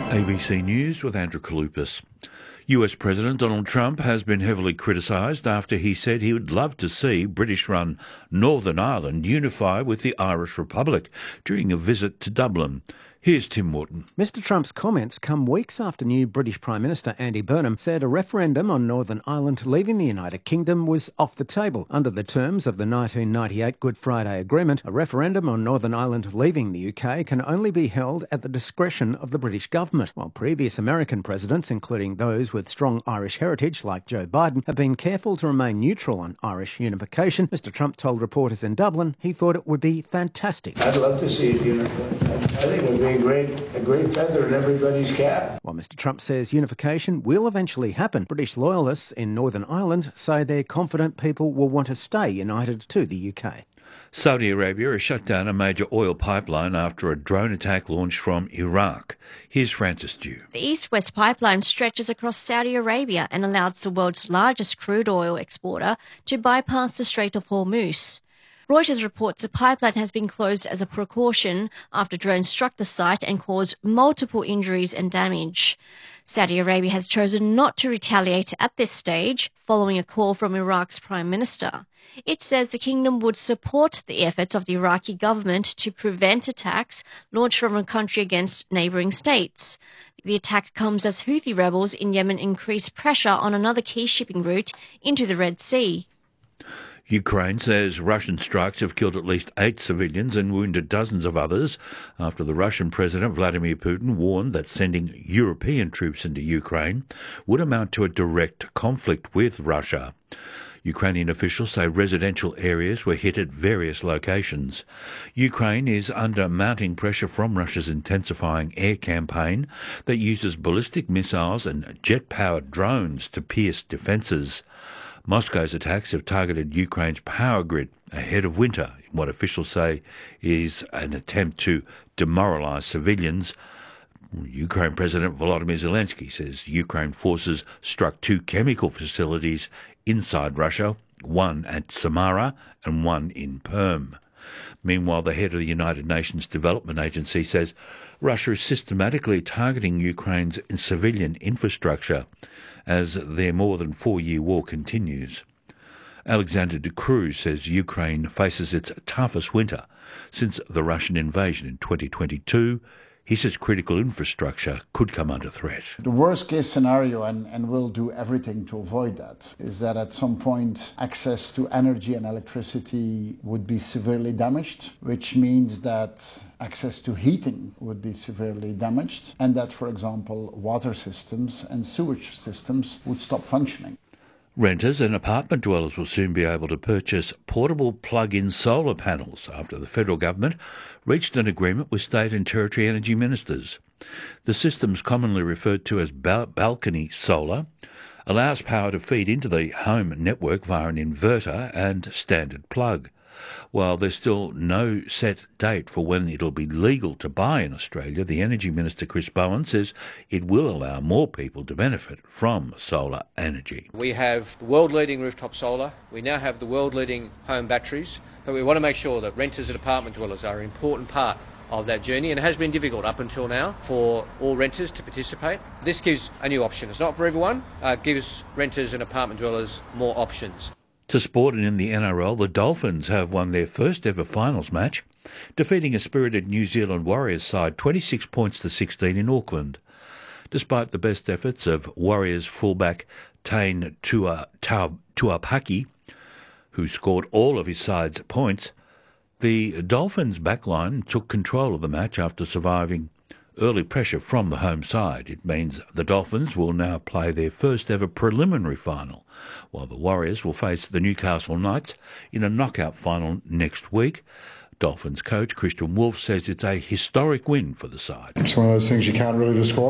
ABC News with Andrew Kalupas. US President Donald Trump has been heavily criticised after he said he would love to see British-run Northern Ireland unify with the Irish Republic during a visit to Dublin. Here's Tim Morton. Mr Trump's comments come weeks after new British Prime Minister Andy Burnham said a referendum on Northern Ireland leaving the United Kingdom was off the table. Under the terms of the 1998 Good Friday Agreement, a referendum on Northern Ireland leaving the UK can only be held at the discretion of the British government, while previous American presidents, including those with strong Irish heritage like Joe Biden, have been careful to remain neutral on Irish unification. Mr Trump told reporters in Dublin he thought it would be fantastic. I'd love to see it unified. I think it would be a great feather in everybody's cap. While Mr Trump says unification will eventually happen, British loyalists in Northern Ireland say they're confident people will want to stay united to the UK. Saudi Arabia has shut down a major oil pipeline after a drone attack launched from Iraq. Here's Francis Dew. The East-West pipeline stretches across Saudi Arabia and allows the world's largest crude oil exporter to bypass the Strait of Hormuz. Reuters reports the pipeline has been closed as a precaution after drones struck the site and caused multiple injuries and damage. Saudi Arabia has chosen not to retaliate at this stage, following a call from Iraq's Prime Minister. It says the kingdom would support the efforts of the Iraqi government to prevent attacks launched from a country against neighbouring states. The attack comes as Houthi rebels in Yemen increase pressure on another key shipping route into the Red Sea. Ukraine says Russian strikes have killed at least 8 civilians and wounded dozens of others after the Russian President Vladimir Putin warned that sending European troops into Ukraine would amount to a direct conflict with Russia. Ukrainian officials say residential areas were hit at various locations. Ukraine is under mounting pressure from Russia's intensifying air campaign that uses ballistic missiles and jet-powered drones to pierce defences. Moscow's attacks have targeted Ukraine's power grid ahead of winter in what officials say is an attempt to demoralise civilians. Ukraine President Volodymyr Zelensky says Ukraine forces struck 2 chemical facilities inside Russia, one at Samara and one in Perm. Meanwhile, the head of the United Nations Development Agency says Russia is systematically targeting Ukraine's civilian infrastructure as their more than 4-year war continues. Alexander De Cruz says Ukraine faces its toughest winter since the Russian invasion in 2022. He says critical infrastructure could come under threat. The worst case scenario, and we'll do everything to avoid that, is that at some point access to energy and electricity would be severely damaged, which means that access to heating would be severely damaged, and that, for example, water systems and sewage systems would stop functioning. Renters and apartment dwellers will soon be able to purchase portable plug-in solar panels after the federal government reached an agreement with state and territory energy ministers. The system's commonly referred to as balcony solar allows power to feed into the home network via an inverter and standard plug. While there's still no set date for when it'll be legal to buy in Australia, the Energy Minister Chris Bowen says it will allow more people to benefit from solar energy. We have world-leading rooftop solar. We now have the world-leading home batteries. But we want to make sure that renters and apartment dwellers are an important part of that journey, and it has been difficult up until now for all renters to participate. This gives a new option. It's not for everyone. It gives renters and apartment dwellers more options. To sport and in the NRL, the Dolphins have won their first ever finals match, defeating a spirited New Zealand Warriors side 26 points to 16 in Auckland. Despite the best efforts of Warriors fullback Taine Tuapaki, who scored all of his side's points, the Dolphins' backline took control of the match after surviving early pressure from the home side. It means the Dolphins will now play their first ever preliminary final, while the Warriors will face the Newcastle Knights in a knockout final next week. Dolphins coach Christian Wolff says it's a historic win for the side. It's one of those things you can't really describe.